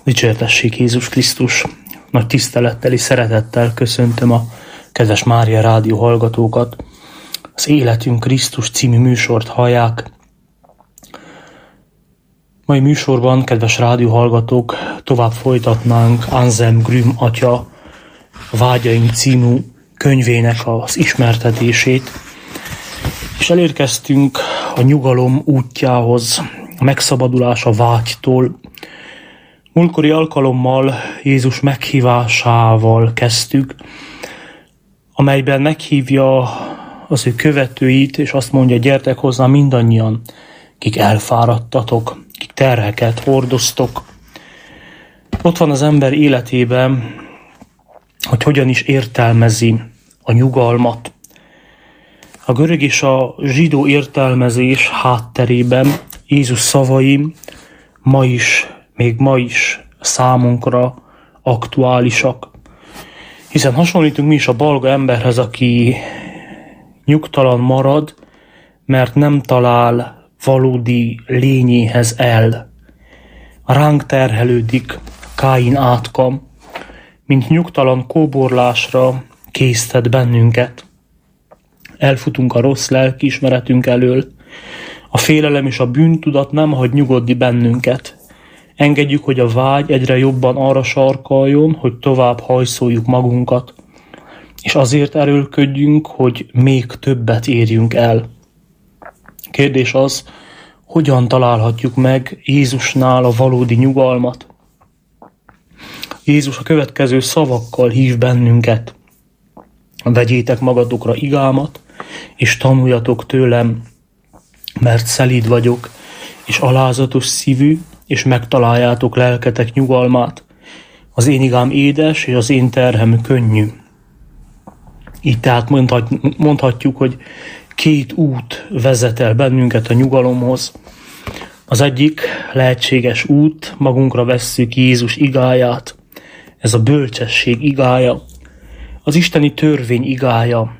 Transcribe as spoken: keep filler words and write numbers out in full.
Dicsértessék Jézus Krisztus! Nagy tisztelettel és szeretettel köszöntöm a kedves Mária Rádió hallgatókat. Az Életünk Krisztus című műsort hallják. Mai műsorban, kedves rádió hallgatók, tovább folytatnánk Anselm Grün atya Vágyaink című könyvének az ismertetését, és elérkeztünk a nyugalom útjához, a megszabadulás a vágytól. Múltkori alkalommal Jézus meghívásával kezdtük, amelyben meghívja az ő követőit, és azt mondja, gyertek hozzá mindannyian, kik elfáradtatok, kik terheket hordoztok. Ott van az ember életében, hogy hogyan is értelmezi a nyugalmat. A görög és a zsidó értelmezés hátterében Jézus szavai ma is, még ma is számunkra aktuálisak. Hiszen hasonlítunk mi is a balga emberhez, aki nyugtalan marad, mert nem talál valódi lényéhez el. Ránk terhelődik Káin átka, mint nyugtalan kóborlásra késztet bennünket. Elfutunk a rossz lelkiismeretünk elől. A félelem és a bűntudat nem hagy nyugodni bennünket. Engedjük, hogy a vágy egyre jobban arra sarkaljon, hogy tovább hajszoljuk magunkat, és azért erőlködjünk, hogy még többet érjünk el. Kérdés az, hogyan találhatjuk meg Jézusnál a valódi nyugalmat? Jézus a következő szavakkal hív bennünket. Vegyétek magatokra igámat, és tanuljatok tőlem, mert szelíd vagyok, és alázatos szívű, és megtaláljátok lelketek nyugalmát. Az én igám édes, és az én terhem könnyű. Így tehát mondhatjuk, hogy két út vezet el bennünket a nyugalomhoz. Az egyik lehetséges út, magunkra vesszük Jézus igáját. Ez a bölcsesség igája, az isteni törvény igája,